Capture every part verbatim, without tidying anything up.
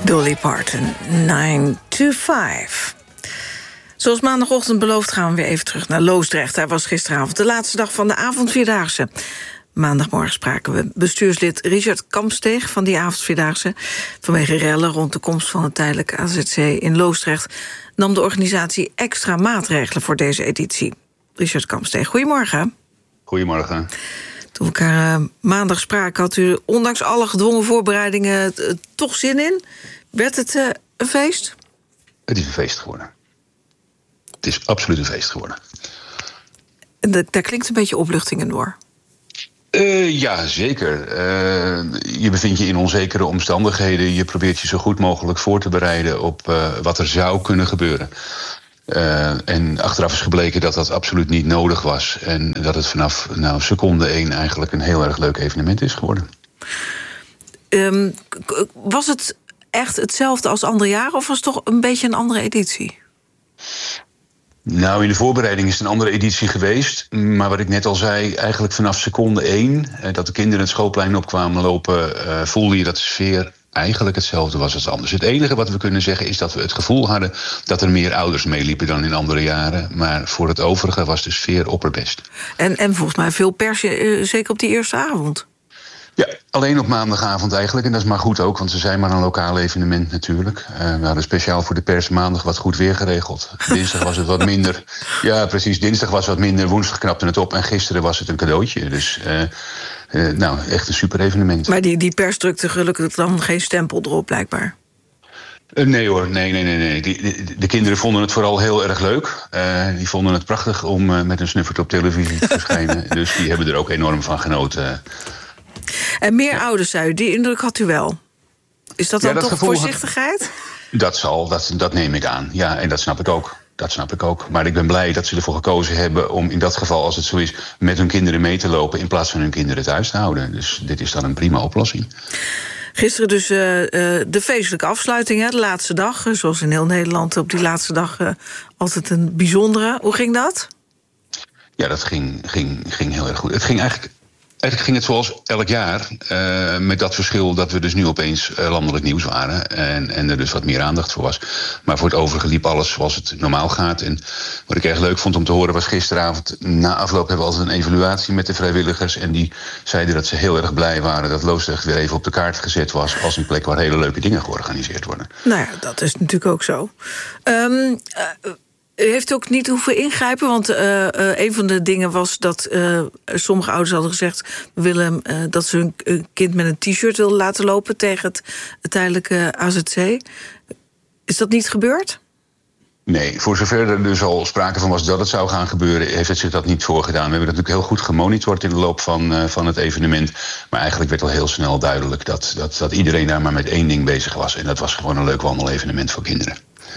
Dolly Parton, nine to five. Zoals maandagochtend beloofd gaan we weer even terug naar Loosdrecht. Hij was gisteravond de laatste dag van de avondvierdaagse. Maandagmorgen spraken we bestuurslid Richard Kampsteeg van die avondvierdaagse. Vanwege rellen rond de komst van het tijdelijk A Z C in Loosdrecht nam de organisatie extra maatregelen voor deze editie. Richard Kampsteeg, goedemorgen. Goedemorgen. Toen we elkaar uh, maandag spraken, had u ondanks alle gedwongen voorbereidingen uh, toch zin in. Werd het uh, een feest? Het is een feest geworden. Het is absoluut een feest geworden. De, daar klinkt een beetje opluchting in door. Uh, ja, zeker. Uh, je bevindt je in onzekere omstandigheden. Je probeert je zo goed mogelijk voor te bereiden op uh, wat er zou kunnen gebeuren. Uh, en achteraf is gebleken dat dat absoluut niet nodig was. En dat het vanaf nou, seconde één eigenlijk een heel erg leuk evenement is geworden. Um, was het echt hetzelfde als andere jaren of was het toch een beetje een andere editie? Nou, in de voorbereiding is het een andere editie geweest. Maar wat ik net al zei, eigenlijk vanaf seconde één... dat de kinderen het schoolplein opkwamen lopen, uh, voelde je dat de sfeer eigenlijk hetzelfde was als anders. Het enige wat we kunnen zeggen is dat we het gevoel hadden dat er meer ouders meeliepen dan in andere jaren. Maar voor het overige was de sfeer opperbest. En, en volgens mij veel pers, uh, zeker op die eerste avond. Ja, alleen op maandagavond eigenlijk. En dat is maar goed ook, want ze zijn maar een lokaal evenement natuurlijk. Uh, we hadden speciaal voor de pers maandag wat goed weer geregeld. Dinsdag was het wat minder. Ja, precies. Dinsdag was het wat minder. Woensdag knapte het op. En gisteren was het een cadeautje. Dus uh, uh, nou, echt een super evenement. Maar die, die pers drukte gelukkig dan geen stempel erop, blijkbaar. Uh, nee hoor, nee, nee, nee. nee. Die, die, de kinderen vonden het vooral heel erg leuk. Uh, die vonden het prachtig om uh, met een snuffert op televisie te verschijnen. Dus die hebben er ook enorm van genoten. En meer ja. ouders, zei u, die indruk had u wel. Is dat dan ja, dat toch voorzichtigheid? Had, dat zal, dat, dat neem ik aan. Ja, en dat snap ik ook. Dat snap ik ook. Maar ik ben blij dat ze ervoor gekozen hebben om in dat geval, als het zo is, met hun kinderen mee te lopen in plaats van hun kinderen thuis te houden. Dus dit is dan een prima oplossing. Gisteren dus uh, uh, de feestelijke afsluiting, hè, de laatste dag. Zoals in heel Nederland op die laatste dag uh, altijd een bijzondere. Hoe ging dat? Ja, dat ging, ging, ging heel erg goed. Het ging eigenlijk... Eigenlijk ging het zoals elk jaar, uh, met dat verschil dat we dus nu opeens uh, landelijk nieuws waren en, en er dus wat meer aandacht voor was. Maar voor het overige liep alles zoals het normaal gaat. En wat ik erg leuk vond om te horen was gisteravond, na afloop hebben we altijd een evaluatie met de vrijwilligers en die zeiden dat ze heel erg blij waren dat Loosdrecht weer even op de kaart gezet was als een plek waar hele leuke dingen georganiseerd worden. Nou ja, dat is natuurlijk ook zo. Um, uh, U heeft ook niet hoeven ingrijpen, want uh, uh, een van de dingen was dat uh, sommige ouders hadden gezegd, we willen uh, dat ze hun uh, kind met een t-shirt willen laten lopen tegen het, het tijdelijke A Z C. Is dat niet gebeurd? Nee, voor zover er dus al sprake van was dat het zou gaan gebeuren, heeft het zich dat niet voorgedaan. We hebben dat natuurlijk heel goed gemonitord in de loop van, uh, van het evenement. Maar eigenlijk werd al heel snel duidelijk dat, dat, dat iedereen daar maar met één ding bezig was. En dat was gewoon een leuk wandelevenement voor kinderen.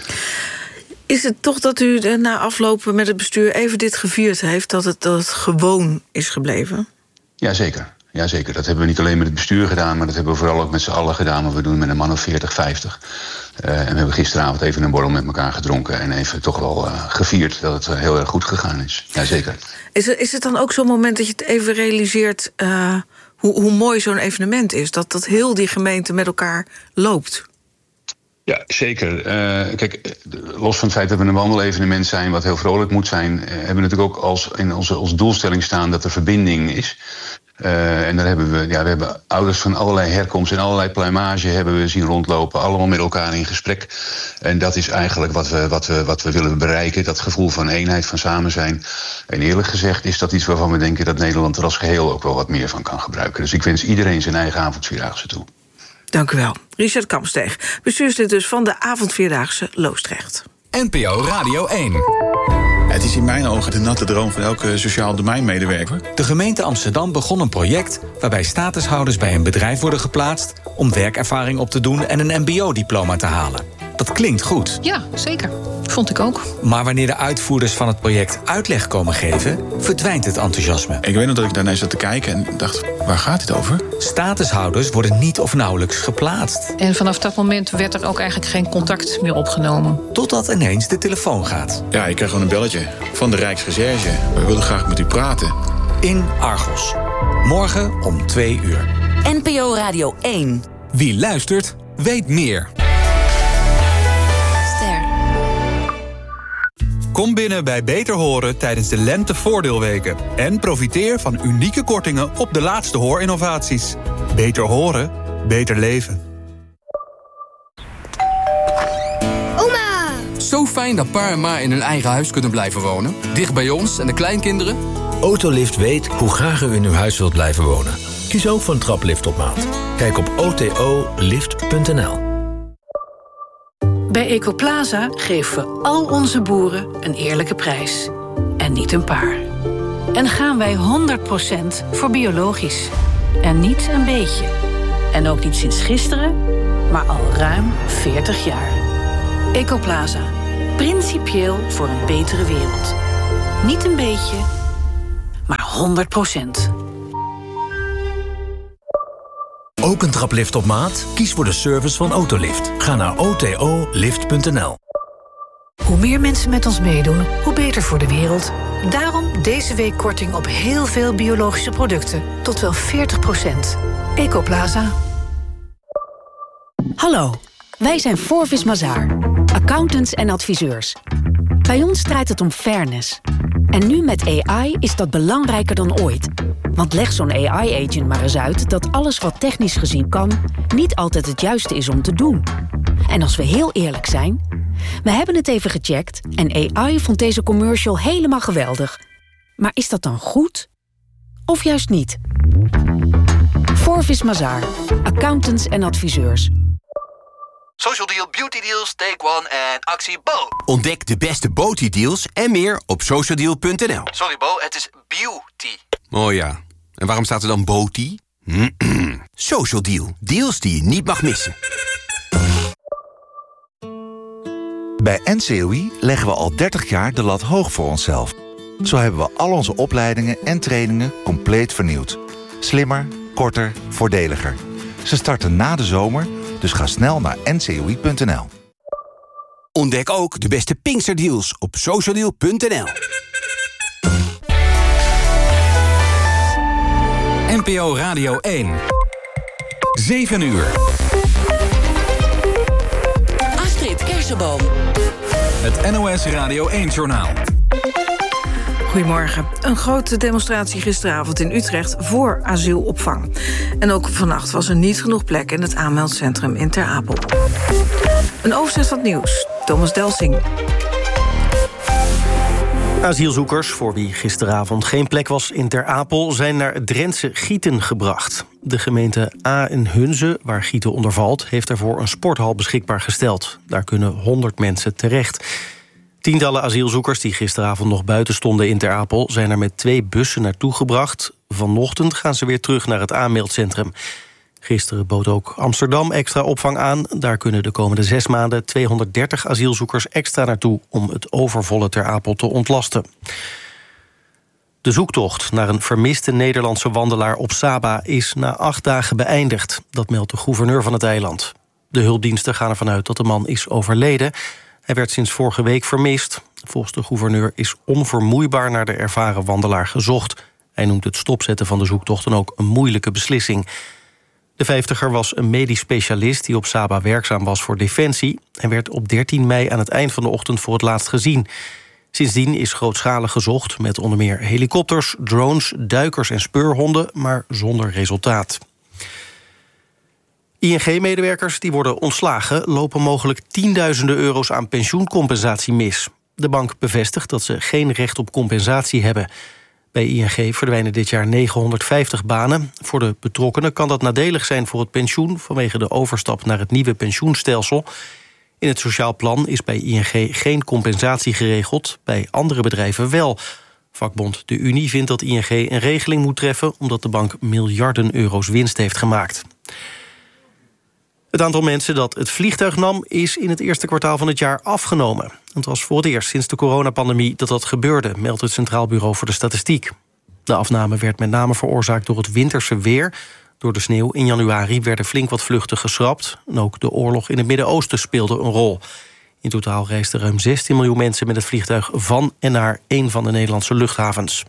Is het toch dat u na afloop met het bestuur even dit gevierd heeft, dat het, dat het gewoon is gebleven? Jazeker. Jazeker. Dat hebben we niet alleen met het bestuur gedaan, maar dat hebben we vooral ook met z'n allen gedaan. Want we doen met een man of veertig, vijftig. Uh, en we hebben gisteravond even een borrel met elkaar gedronken en even toch wel uh, gevierd dat het uh, heel erg goed gegaan is. Jazeker. Is het, is het dan ook zo'n moment dat je het even realiseert uh, hoe, hoe mooi zo'n evenement is? Dat, dat heel die gemeente met elkaar loopt? Ja, zeker. Uh, kijk, los van het feit dat we een wandelevenement zijn wat heel vrolijk moet zijn, uh, hebben we natuurlijk ook als, in onze, onze doelstelling staan dat er verbinding is. Uh, en daar hebben we, ja, we hebben ouders van allerlei herkomst en allerlei pluimage hebben we zien rondlopen, allemaal met elkaar in gesprek. En dat is eigenlijk wat we, wat we, wat we willen bereiken, dat gevoel van eenheid, van samen zijn. En eerlijk gezegd is dat iets waarvan we denken dat Nederland er als geheel ook wel wat meer van kan gebruiken. Dus ik wens iedereen zijn eigen avondvierdaagse toe. Dank u wel. Richard Kampsteeg, bestuurslid dus van de avondvierdaagse Loosdrecht. N P O Radio één. Het is in mijn ogen de natte droom van elke sociaal domeinmedewerker. De gemeente Amsterdam begon een project waarbij statushouders bij een bedrijf worden geplaatst om werkervaring op te doen en een M B O-diploma te halen. Dat klinkt goed. Ja, zeker. Vond ik ook. Maar wanneer de uitvoerders van het project uitleg komen geven, verdwijnt het enthousiasme. Ik weet nog dat ik daarna zat te kijken en dacht, waar gaat dit over? Statushouders worden niet of nauwelijks geplaatst. En vanaf dat moment werd er ook eigenlijk geen contact meer opgenomen. Totdat ineens de telefoon gaat. Ja, ik kreeg gewoon een belletje van de Rijksrecherche. We willen graag met u praten. In Argos. Morgen om twee uur. N P O Radio één. Wie luistert, weet meer. Kom binnen bij Beter Horen tijdens de lentevoordeelweken. En profiteer van unieke kortingen op de laatste hoorinnovaties. Beter horen, beter leven. Oma! Zo fijn dat pa en ma in hun eigen huis kunnen blijven wonen. Dicht bij ons en de kleinkinderen. Autolift weet hoe graag u in uw huis wilt blijven wonen. Kies ook voor een traplift op maat. Kijk op o t o lift punt n l. Bij Ecoplaza geven we al onze boeren een eerlijke prijs. En niet een paar. En gaan wij honderd procent voor biologisch. En niet een beetje. En ook niet sinds gisteren, maar al ruim veertig jaar. Ecoplaza. Principieel voor een betere wereld. Niet een beetje, maar honderd procent. Ook een traplift op maat? Kies voor de service van Autolift. Ga naar o t o lift punt n l. Hoe meer mensen met ons meedoen, hoe beter voor de wereld. Daarom deze week korting op heel veel biologische producten. Tot wel veertig procent. Ecoplaza. Hallo, wij zijn Forvis Mazars, accountants en adviseurs. Bij ons draait het om fairness. En nu met A I is dat belangrijker dan ooit. Want leg zo'n A I-agent maar eens uit dat alles wat technisch gezien kan niet altijd het juiste is om te doen. En als we heel eerlijk zijn, we hebben het even gecheckt en A I vond deze commercial helemaal geweldig. Maar is dat dan goed? Of juist niet? Forvis Mazars, accountants en adviseurs. Social Deal, Beauty Deals, Take One en actie Bo. Ontdek de beste beauty deals en meer op social deal punt n l. Sorry Bo, het is beauty. Oh ja, en waarom staat er dan beauty? Social Deal, deals die je niet mag missen. Bij N C O I leggen we al dertig jaar de lat hoog voor onszelf. Zo hebben we al onze opleidingen en trainingen compleet vernieuwd. Slimmer, korter, voordeliger. Ze starten na de zomer, dus ga snel naar n c o i punt n l. Ontdek ook de beste Pinksterdeals op social deal punt n l. N P O Radio één. zeven uur. Astrid Kersenboom. Het N O S Radio één-journaal. Goedemorgen. Een grote demonstratie gisteravond in Utrecht voor asielopvang. En ook vannacht was er niet genoeg plek in het aanmeldcentrum in Ter Apel. Een overzicht van het nieuws. Thomas Delsing. Asielzoekers, voor wie gisteravond geen plek was in Ter Apel, zijn naar het Drentse Gieten gebracht. De gemeente A en Hunze, waar Gieten onder valt, heeft daarvoor een sporthal beschikbaar gesteld. Daar kunnen honderd mensen terecht. Tientallen asielzoekers die gisteravond nog buiten stonden in Ter Apel zijn er met twee bussen naartoe gebracht. Vanochtend gaan ze weer terug naar het aanmeldcentrum. Gisteren bood ook Amsterdam extra opvang aan. Daar kunnen de komende zes maanden tweehonderddertig asielzoekers extra naartoe om het overvolle Ter Apel te ontlasten. De zoektocht naar een vermiste Nederlandse wandelaar op Saba is na acht dagen beëindigd. Dat meldt de gouverneur van het eiland. De hulpdiensten gaan ervan uit dat de man is overleden. Hij werd sinds vorige week vermist. Volgens de gouverneur is onvermoeibaar naar de ervaren wandelaar gezocht. Hij noemt het stopzetten van de zoektocht dan ook een moeilijke beslissing. De vijftiger was een medisch specialist die op Saba werkzaam was voor Defensie. Hij werd op dertien mei aan het eind van de ochtend voor het laatst gezien. Sindsdien is grootschalig gezocht met onder meer helikopters, drones, duikers en speurhonden, maar zonder resultaat. I N G-medewerkers die worden ontslagen lopen mogelijk tienduizenden euro's aan pensioencompensatie mis. De bank bevestigt dat ze geen recht op compensatie hebben. Bij I N G verdwijnen dit jaar negenhonderdvijftig banen. Voor de betrokkenen kan dat nadelig zijn voor het pensioen vanwege de overstap naar het nieuwe pensioenstelsel. In het sociaal plan is bij I N G geen compensatie geregeld, bij andere bedrijven wel. Vakbond De Unie vindt dat I N G een regeling moet treffen omdat de bank miljarden euro's winst heeft gemaakt. Het aantal mensen dat het vliegtuig nam is in het eerste kwartaal van het jaar afgenomen. Het was voor het eerst sinds de coronapandemie dat dat gebeurde, meldt het Centraal Bureau voor de Statistiek. De afname werd met name veroorzaakt door het winterse weer. Door de sneeuw in januari werden flink wat vluchten geschrapt. En ook de oorlog in het Midden-Oosten speelde een rol. In totaal reisden ruim zestien miljoen mensen met het vliegtuig van en naar één van de Nederlandse luchthavens.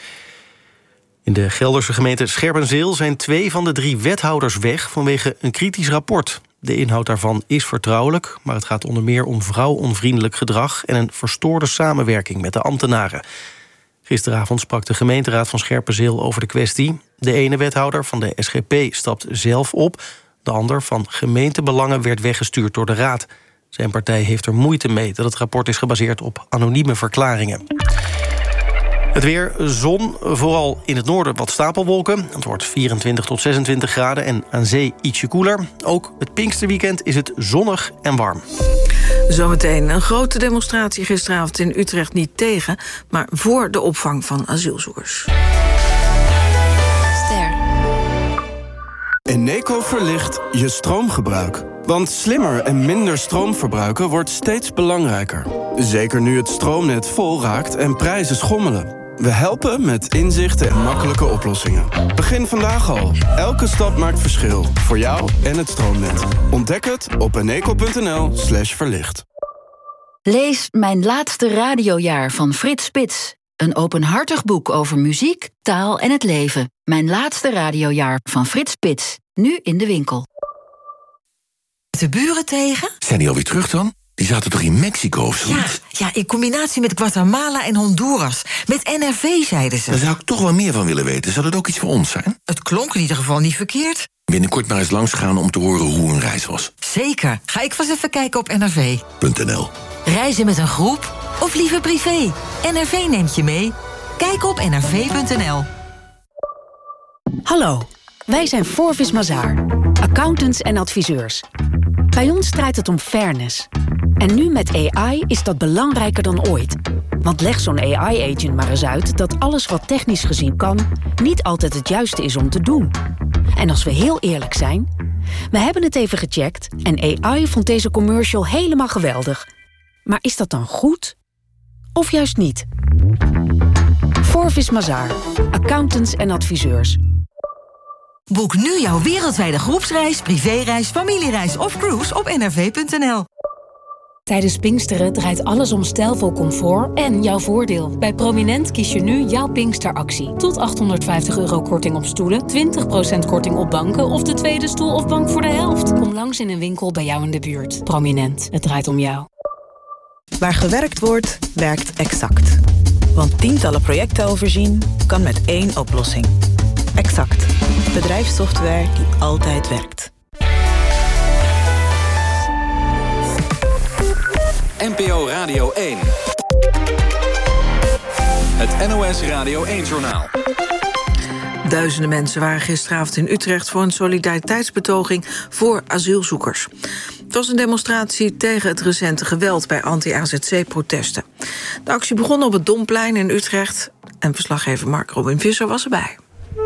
In de Gelderse gemeente Scherpenzeel zijn twee van de drie wethouders weg vanwege een kritisch rapport. De inhoud daarvan is vertrouwelijk, maar het gaat onder meer om vrouwonvriendelijk gedrag en een verstoorde samenwerking met de ambtenaren. Gisteravond sprak de gemeenteraad van Scherpenzeel over de kwestie. De ene wethouder van de S G P stapt zelf op. De ander van gemeentebelangen werd weggestuurd door de raad. Zijn partij heeft er moeite mee dat het rapport is gebaseerd op anonieme verklaringen. Het weer, zon, vooral in het noorden wat stapelwolken. Het wordt vierentwintig tot zesentwintig graden en aan zee ietsje koeler. Ook het Pinksterweekend is het zonnig en warm. Zometeen een grote demonstratie gisteravond in Utrecht niet tegen, maar voor de opvang van asielzoekers. Ster. Eneco verlicht je stroomgebruik. Want slimmer en minder stroom verbruiken wordt steeds belangrijker. Zeker nu het stroomnet vol raakt en prijzen schommelen. We helpen met inzichten en makkelijke oplossingen. Begin vandaag al. Elke stap maakt verschil. Voor jou en het stroomnet. Ontdek het op eneco.nl slash verlicht. Lees Mijn laatste radiojaar van Frits Spits. Een openhartig boek over muziek, taal en het leven. Mijn laatste radiojaar van Frits Spits. Nu in de winkel. De buren tegen? Zijn die alweer terug dan? Die zaten toch in Mexico of zo? Ja, ja, in combinatie met Guatemala en Honduras. Met N R V, zeiden ze. Daar zou ik toch wel meer van willen weten. Zou dat ook iets voor ons zijn? Het klonk in ieder geval niet verkeerd. Binnenkort maar eens langs gaan om te horen hoe een reis was. Zeker. Ga ik vast even kijken op N R V punt n l. Reizen met een groep of liever privé? N R V neemt je mee. Kijk op N R V punt n l. Hallo, wij zijn Forvis Mazars, accountants en adviseurs. Bij ons draait het om fairness. En nu met A I is dat belangrijker dan ooit. Want leg zo'n A I-agent maar eens uit dat alles wat technisch gezien kan niet altijd het juiste is om te doen. En als we heel eerlijk zijn, we hebben het even gecheckt en A I vond deze commercial helemaal geweldig. Maar is dat dan goed? Of juist niet? Forvis Mazars, accountants en adviseurs. Boek nu jouw wereldwijde groepsreis, privéreis, familiereis of cruise op N R V punt n l. Tijdens Pinksteren draait alles om stijlvol comfort en jouw voordeel. Bij Prominent kies je nu jouw Pinksteractie. Tot achthonderdvijftig euro korting op stoelen, twintig procent korting op banken of de tweede stoel of bank voor de helft. Kom langs in een winkel bij jou in de buurt. Prominent, het draait om jou. Waar gewerkt wordt, werkt Exact. Want tientallen projecten overzien kan met één oplossing. Exact. Bedrijfssoftware die altijd werkt. N P O Radio één. Het N O S Radio één-journaal. Duizenden mensen waren gisteravond in Utrecht voor een solidariteitsbetoging voor asielzoekers. Het was een demonstratie tegen het recente geweld bij anti-A Z C-protesten. De actie begon op het Domplein in Utrecht en verslaggever Mark Robin Visser was erbij.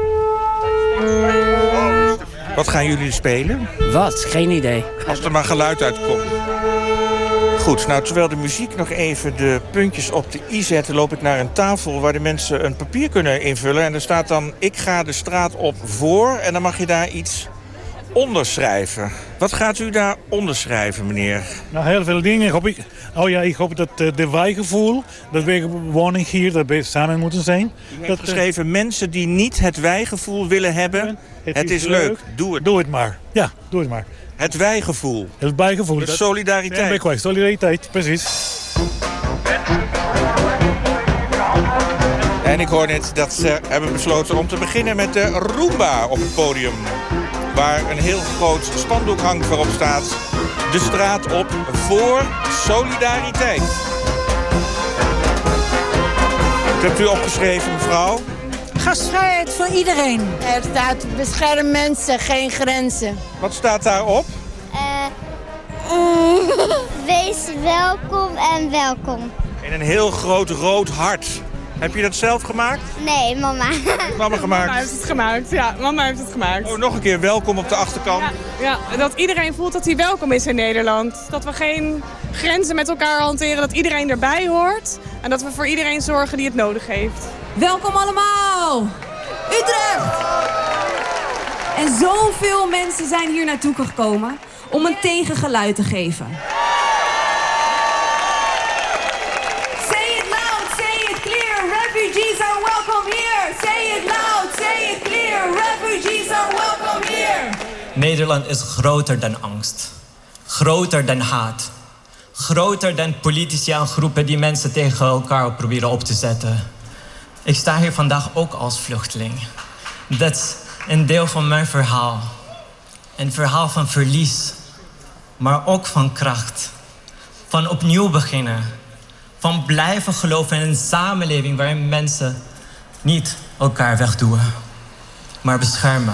Wat gaan jullie spelen? Wat? Geen idee. Als er maar geluid uitkomt. Goed, nou terwijl de muziek nog even de puntjes op de i zet, loop ik naar een tafel waar de mensen een papier kunnen invullen. En er staat dan, ik ga de straat op voor, en dan mag je daar iets onderschrijven. Wat gaat u daar onderschrijven, meneer? Nou, heel veel dingen. Ik hoop, ik, oh ja, ik hoop dat uh, de wijgevoel, dat we woning hier, dat we samen moeten zijn. U heeft dat, geschreven, uh, mensen die niet het wijgevoel willen hebben, het, het is, is leuk, leuk. Doe het. Doe het maar. Ja, doe het maar. Het wijgevoel. Het wijgevoel. De solidariteit. Ja, solidariteit, precies. En ik hoor net dat ze hebben besloten om te beginnen met de Roomba op het podium. Waar een heel groot spandoek hangt waarop staat de straat op voor solidariteit. Wat hebt u opgeschreven, mevrouw? Gastvrijheid voor iedereen. Er staat bescherm mensen, geen grenzen. Wat staat daarop? Uh, mm, wees welkom en welkom. In een heel groot rood hart. Heb je dat zelf gemaakt? Nee, mama. Mama gemaakt? Mama heeft het gemaakt, ja. Mama heeft het gemaakt. Oh, nog een keer welkom op de achterkant. Ja, ja, dat iedereen voelt dat hij welkom is in Nederland. Dat we geen grenzen met elkaar hanteren, dat iedereen erbij hoort. En dat we voor iedereen zorgen die het nodig heeft. Welkom allemaal! Utrecht! En zoveel mensen zijn hier naartoe gekomen om een tegengeluid te geven. Say it loud, say it clear, refugees are welcome here. Say it loud, say it clear, refugees are welcome here. Nederland is groter dan angst. Groter dan haat. Groter dan politici en groepen die mensen tegen elkaar proberen op te zetten. Ik sta hier vandaag ook als vluchteling. Dat is een deel van mijn verhaal. Een verhaal van verlies. Maar ook van kracht. Van opnieuw beginnen. Van blijven geloven in een samenleving waarin mensen niet elkaar wegduwen, maar beschermen.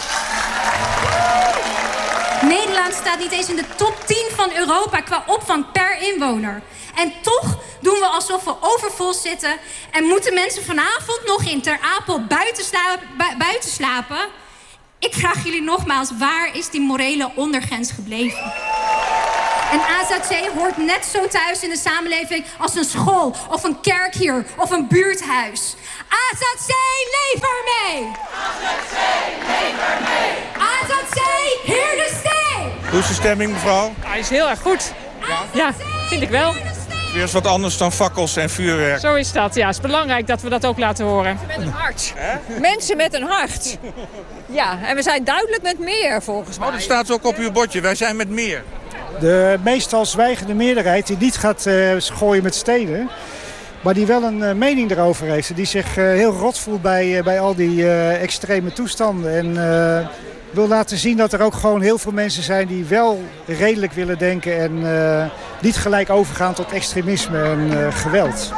Nederland staat niet eens in de top tien van Europa qua opvang per inwoner. En toch doen we alsof we overvol zitten en moeten mensen vanavond nog in Ter Apel buiten, sla- bu- buiten slapen. Ik vraag jullie nogmaals, waar is die morele ondergrens gebleven? Een A Z C hoort net zo thuis in de samenleving als een school of een kerk hier of een buurthuis. A Z C, leef ermee! A Z C, leef ermee! A Z C, here to stay! Hoe is de stemming, mevrouw? Hij is heel erg goed. Ja, ja, vind ik wel. Weer eens wat anders dan fakkels en vuurwerk. Zo is dat, ja. Het is belangrijk dat we dat ook laten horen. Met een hart. Hè? Mensen met een hart. Ja, en we zijn duidelijk met meer, volgens mij. Oh, dat staat ook op uw bordje. Wij zijn met meer. De meestal zwijgende meerderheid die niet gaat uh, gooien met stenen, maar die wel een uh, mening erover heeft. Die zich uh, heel rot voelt bij, uh, bij al die uh, extreme toestanden. En uh, wil laten zien dat er ook gewoon heel veel mensen zijn die wel redelijk willen denken en uh, niet gelijk overgaan tot extremisme en uh, geweld.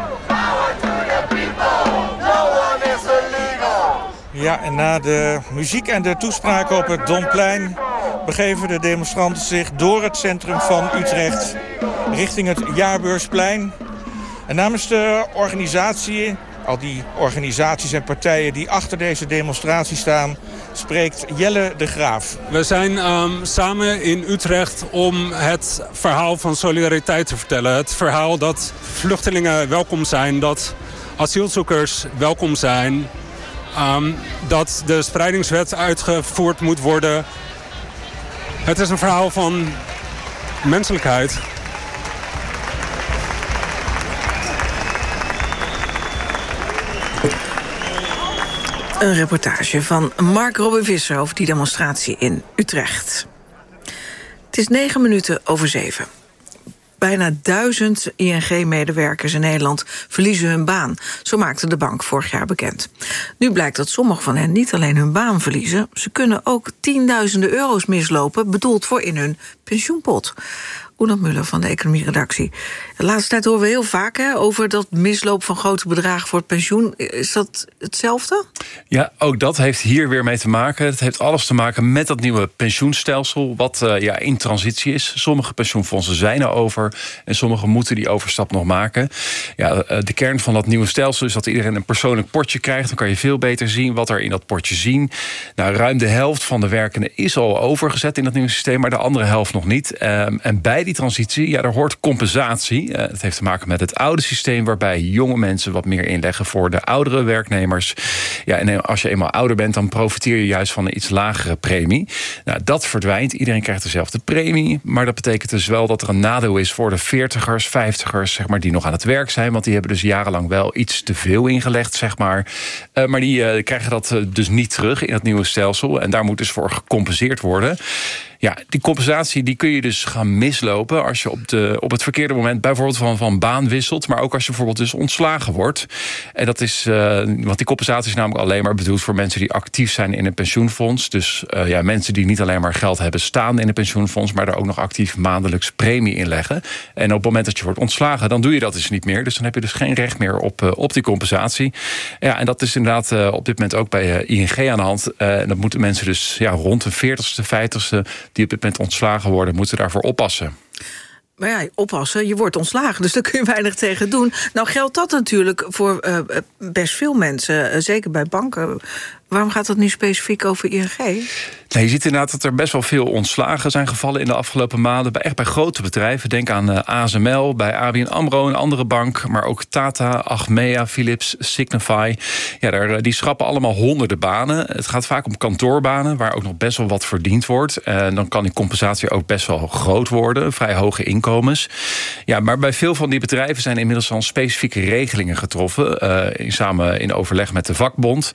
Ja, en na de muziek en de toespraken op het Domplein begeven de demonstranten zich door het centrum van Utrecht richting het Jaarbeursplein. En namens de organisatie, al die organisaties en partijen die achter deze demonstratie staan, spreekt Jelle de Graaf. We zijn um, samen in Utrecht om het verhaal van solidariteit te vertellen. Het verhaal dat vluchtelingen welkom zijn, dat asielzoekers welkom zijn, um, dat de spreidingswet uitgevoerd moet worden. Het is een verhaal van menselijkheid. Een reportage van Mark Robin Visser over die demonstratie in Utrecht. Het is negen minuten over zeven. Bijna duizend I N G-medewerkers in Nederland verliezen hun baan. Zo maakte de bank vorig jaar bekend. Nu blijkt dat sommige van hen niet alleen hun baan verliezen, ze kunnen ook tienduizenden euro's mislopen, bedoeld voor in hun pensioenpot. Oenat Muller van de economieredactie. De laatste tijd horen we heel vaak hè, over dat misloop van grote bedragen voor het pensioen. Is dat hetzelfde? Ja, ook dat heeft hier weer mee te maken. Het heeft alles te maken met dat nieuwe pensioenstelsel, wat uh, ja, in transitie is. Sommige pensioenfondsen zijn er over en sommige moeten die overstap nog maken. Ja, de kern van dat nieuwe stelsel is dat iedereen een persoonlijk potje krijgt. Dan kan je veel beter zien wat er in dat potje zien. Nou, ruim de helft van de werkenden is al overgezet in dat nieuwe systeem, maar de andere helft nog niet. Um, en bij die transitie, ja, daar hoort compensatie. Uh, het heeft te maken met het oude systeem, waarbij jonge mensen wat meer inleggen voor de oudere werknemers. Ja, en als je eenmaal ouder bent, dan profiteer je juist van een iets lagere premie. Nou, dat verdwijnt. Iedereen krijgt dezelfde premie. Maar dat betekent dus wel dat er een nadeel is voor de veertigers, vijftigers, zeg maar, die nog aan het werk zijn. Want die hebben dus jarenlang wel iets te veel ingelegd, zeg maar. Uh, maar die uh, krijgen dat uh, dus niet terug in het nieuwe stelsel. En daar moet dus voor gecompenseerd worden. Ja, die compensatie die kun je dus gaan mislopen als je op, de, op het verkeerde moment bijvoorbeeld van, van baan wisselt, maar ook als je bijvoorbeeld dus ontslagen wordt. En dat is, uh, want die compensatie is namelijk alleen maar bedoeld voor mensen die actief zijn in een pensioenfonds. Dus uh, ja, mensen die niet alleen maar geld hebben staan in een pensioenfonds, maar daar ook nog actief maandelijks premie in leggen. En op het moment dat je wordt ontslagen, dan doe je dat dus niet meer. Dus dan heb je dus geen recht meer op, uh, op die compensatie. Ja, en dat is inderdaad uh, op dit moment ook bij uh, I N G aan de hand. Uh, en dat moeten mensen dus ja, rond de veertigste, vijftigste die op dit moment ontslagen worden, moeten daarvoor oppassen. Maar ja, oppassen, je wordt ontslagen, dus daar kun je weinig tegen doen. Nou geldt dat natuurlijk voor uh, best veel mensen, uh, zeker bij banken. Waarom gaat dat nu specifiek over I N G? Nee, je ziet inderdaad dat er best wel veel ontslagen zijn gevallen in de afgelopen maanden. Bij, echt bij grote bedrijven. Denk aan uh, A S M L, bij A B N AMRO, een andere bank. Maar ook Tata, Achmea, Philips, Signify. Ja, daar, die schrappen allemaal honderden banen. Het gaat vaak om kantoorbanen, waar ook nog best wel wat verdiend wordt. En dan kan die compensatie ook best wel groot worden. Vrij hoge inkomens. Ja, maar bij veel van die bedrijven zijn inmiddels al specifieke regelingen getroffen. Uh, in, samen in overleg met de vakbond.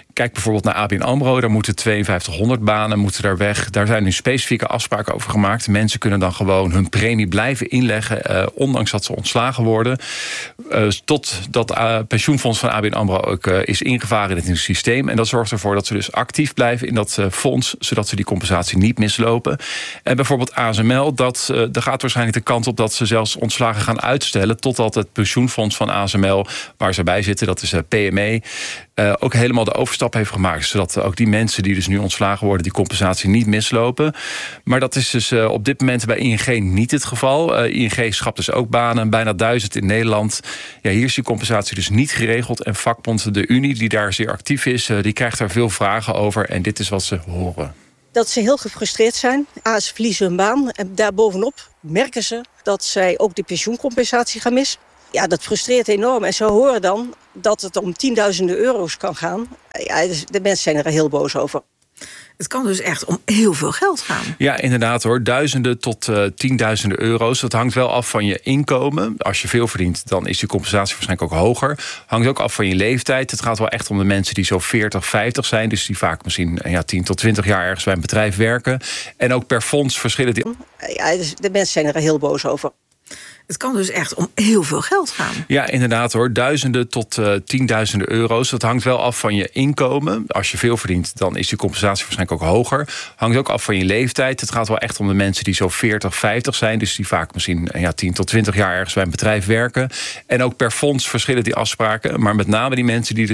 Kijk bijvoorbeeld naar A B N AMRO. Daar moeten tweeënvijftighonderd banen moeten daar weg. Daar zijn nu specifieke afspraken over gemaakt. Mensen kunnen dan gewoon hun premie blijven inleggen, Uh, ondanks dat ze ontslagen worden. Uh, totdat het uh, pensioenfonds van A B N AMRO ook uh, is ingevaren in het nieuwe systeem. En dat zorgt ervoor dat ze dus actief blijven in dat uh, fonds, zodat ze die compensatie niet mislopen. En bijvoorbeeld A S M L, dat, uh, daar gaat waarschijnlijk de kant op dat ze zelfs ontslagen gaan uitstellen, totdat het pensioenfonds van A S M L, waar ze bij zitten, dat is uh, P M E, Uh, ook helemaal de overstap heeft gemaakt. Zodat ook die mensen die dus nu ontslagen worden, die compensatie niet mislopen. Maar dat is dus uh, op dit moment bij I N G niet het geval. Uh, I N G schapt dus ook banen, bijna duizend in Nederland. Ja, hier is die compensatie dus niet geregeld. En vakbond De Unie, die daar zeer actief is, uh, die krijgt daar veel vragen over. En dit is wat ze horen. Dat ze heel gefrustreerd zijn. A, ze verliezen hun baan. En daarbovenop merken ze dat zij ook de pensioencompensatie gaan missen. Ja, dat frustreert enorm. En ze horen dan dat het om tienduizenden euro's kan gaan. Ja, de mensen zijn er heel boos over. Het kan dus echt om heel veel geld gaan. Ja, inderdaad hoor. Duizenden tot uh, tienduizenden euro's. Dat hangt wel af van je inkomen. Als je veel verdient, dan is die compensatie waarschijnlijk ook hoger. Hangt ook af van je leeftijd. Het gaat wel echt om de mensen die zo veertig, vijftig zijn. Dus die vaak misschien ja, tien tot twintig jaar ergens bij een bedrijf werken. En ook per fonds verschillen die. Ja, de mensen zijn er heel boos over. Het kan dus echt om heel veel geld gaan. Ja, inderdaad hoor. Duizenden tot uh, tienduizenden euro's. Dat hangt wel af van je inkomen. Als je veel verdient, dan is die compensatie waarschijnlijk ook hoger. Hangt ook af van je leeftijd. Het gaat wel echt om de mensen die zo veertig, vijftig zijn. Dus die vaak misschien ja, tien tot twintig jaar ergens bij een bedrijf werken. En ook per fonds verschillen die afspraken. Maar met name die mensen die